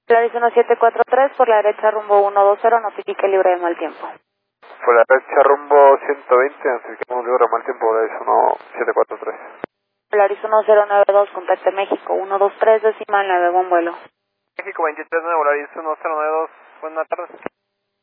Polaris 1743, por la derecha rumbo 120, notifique libre de mal tiempo. Por la derecha rumbo 120, notificamos libre de mal tiempo, Polaris 1743. Polaris 1092, contacte México 123, decimal 9, buen vuelo. México 23, Polaris 1092, buenas tardes.